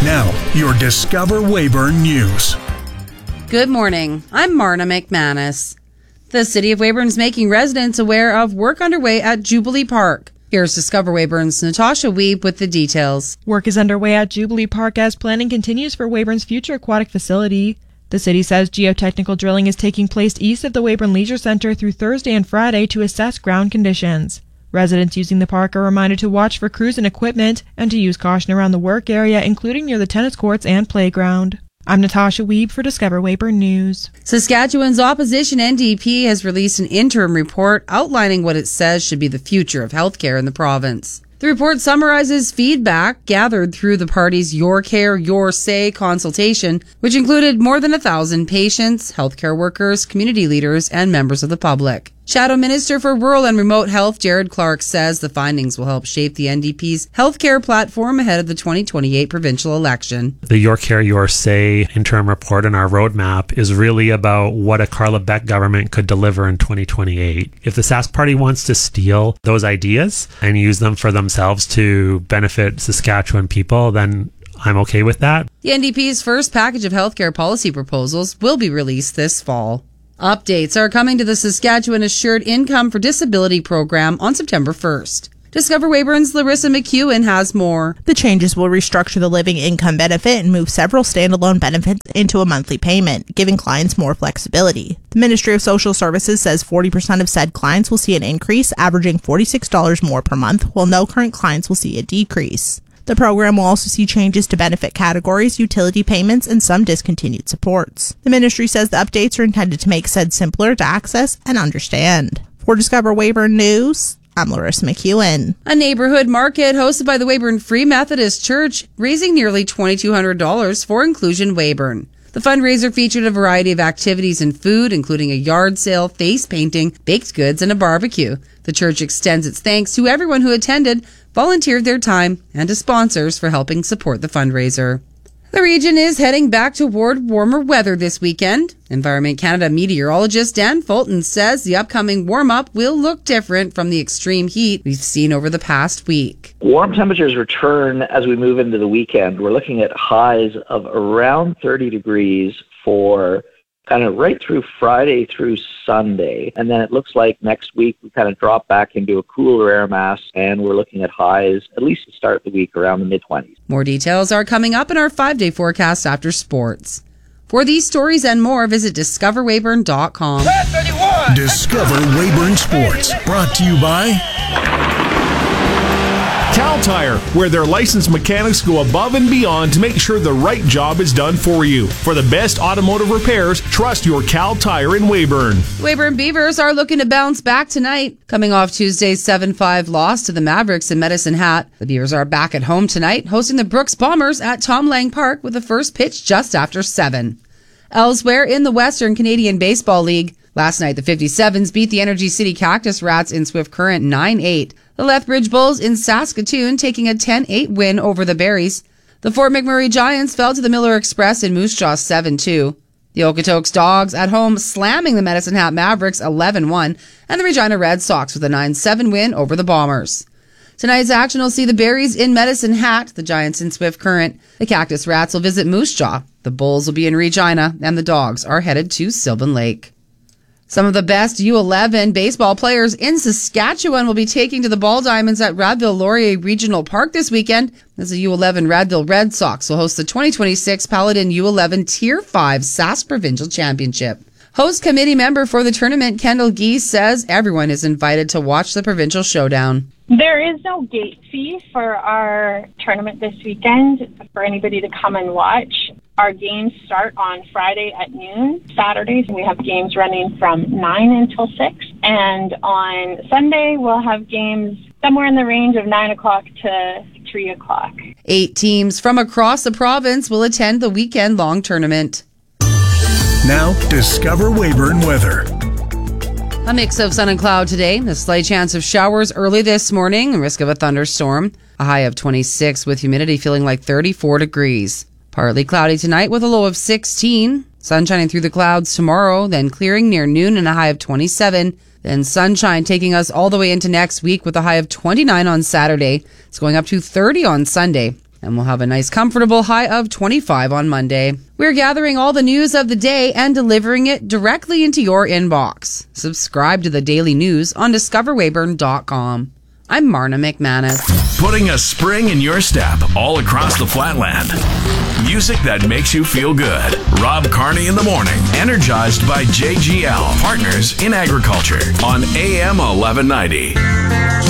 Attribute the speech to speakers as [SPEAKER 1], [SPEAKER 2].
[SPEAKER 1] Now, your Discover Weyburn News.
[SPEAKER 2] Good morning. I'm Marna McManus. The City of Weyburn is making residents aware of work underway at Jubilee Park. Here's Discover Weyburn's Natasha Wiebe with the details.
[SPEAKER 3] Work is underway at Jubilee Park as planning continues for Weyburn's future aquatic facility. The city says geotechnical drilling is taking place east of the Weyburn Leisure Center through Thursday and Friday to assess ground conditions. Residents using the park are reminded to watch for crews and equipment and to use caution around the work area, including near the tennis courts and playground. I'm Natasha Wiebe for Discover Weyburn News.
[SPEAKER 2] Saskatchewan's opposition NDP has released an interim report outlining what it says should be the future of healthcare in the province. The report summarizes feedback gathered through the party's Your Care, Your Say consultation, which included more than 1,000 patients, healthcare workers, community leaders, and members of the public. Shadow Minister for Rural and Remote Health, Jared Clark, says the findings will help shape the NDP's healthcare platform ahead of the 2028 provincial election.
[SPEAKER 4] The Your Care, Your Say interim report and our roadmap is really about what a Carla Beck government could deliver in 2028. If the Sask Party wants to steal those ideas and use them for themselves to benefit Saskatchewan people, then I'm okay with that.
[SPEAKER 2] The NDP's first package of healthcare policy proposals will be released this fall. Updates are coming to the Saskatchewan Assured Income for Disability program on September 1st. Discover Weyburn's Larissa McEwen has more.
[SPEAKER 5] The changes will restructure the living income benefit and move several standalone benefits into a monthly payment, giving clients more flexibility. The Ministry of Social Services says 40% of said clients will see an increase, averaging $46 more per month, while no current clients will see a decrease. The program will also see changes to benefit categories, utility payments, and some discontinued supports. The ministry says the updates are intended to make said simpler to access and understand. For Discover Weyburn News, I'm Larissa McEwen.
[SPEAKER 2] A neighborhood market hosted by the Weyburn Free Methodist Church, raising nearly $2,200 for Inclusion Weyburn. The fundraiser featured a variety of activities and food, including a yard sale, face painting, baked goods, and a barbecue. The church extends its thanks to everyone who attended, volunteered their time, and to sponsors for helping support the fundraiser. The region is heading back toward warmer weather this weekend. Environment Canada meteorologist Dan Fulton says the upcoming warm-up will look different from the extreme heat we've seen over the past week.
[SPEAKER 6] Warm temperatures return as we move into the weekend. We're looking at highs of around 30 degrees for kind of right through Friday through Sunday. And then it looks like next week we kind of drop back into a cooler air mass, and we're looking at highs, at least to start the week, around the mid-20s.
[SPEAKER 2] More details are coming up in our 5-day forecast after sports. For these stories and more, visit discoverweyburn.com.
[SPEAKER 1] Discover Weyburn Sports, brought to you by
[SPEAKER 7] Cal Tire, where their licensed mechanics go above and beyond to make sure the right job is done for you. For the best automotive repairs, trust your Cal Tire in Weyburn.
[SPEAKER 2] Weyburn Beavers are looking to bounce back tonight. Coming off Tuesday's 7-5 loss to the Mavericks in Medicine Hat, the Beavers are back at home tonight, hosting the Brooks Bombers at Tom Lang Park with the first pitch just after 7. Elsewhere in the Western Canadian Baseball League, last night the 57s beat the Energy City Cactus Rats in Swift Current 9-8. The Lethbridge Bulls in Saskatoon taking a 10-8 win over the Berries. The Fort McMurray Giants fell to the Miller Express in Moose Jaw 7-2. The Okotoks Dogs at home slamming the Medicine Hat Mavericks 11-1, and the Regina Red Sox with a 9-7 win over the Bombers. Tonight's action will see the Berries in Medicine Hat, the Giants in Swift Current. The Cactus Rats will visit Moose Jaw. The Bulls will be in Regina, and the Dogs are headed to Sylvan Lake. Some of the best U11 baseball players in Saskatchewan will be taking to the Ball Diamonds at Radville-Laurier Regional Park this weekend, as the U11 Radville Red Sox will host the 2026 Paladin U11 Tier 5 Sask Provincial Championship. Host committee member for the tournament, Kendall Geese, says everyone is invited to watch the provincial showdown.
[SPEAKER 8] There is no gate fee for our tournament this weekend for anybody to come and watch. Our games start on Friday at noon. Saturdays, we have games running from 9 until 6. And on Sunday, we'll have games somewhere in the range of 9 o'clock to 3 o'clock.
[SPEAKER 2] 8 teams from across the province will attend the weekend-long tournament.
[SPEAKER 1] Now, Discover Weyburn weather.
[SPEAKER 2] A mix of sun and cloud today. A slight chance of showers early this morning. A risk of a thunderstorm. A high of 26 with humidity feeling like 34 degrees. Partly cloudy tonight with a low of 16. Sun shining through the clouds tomorrow, then clearing near noon and a high of 27. Then sunshine taking us all the way into next week with a high of 29 on Saturday. It's going up to 30 on Sunday. And we'll have a nice comfortable high of 25 on Monday. We're gathering all the news of the day and delivering it directly into your inbox. Subscribe to the daily news on discoverweyburn.com. I'm Marna McManus.
[SPEAKER 9] Putting a spring in your step all across the Flatland. Music that makes you feel good. Rob Carney in the morning. Energized by JGL, partners in agriculture on AM 1190.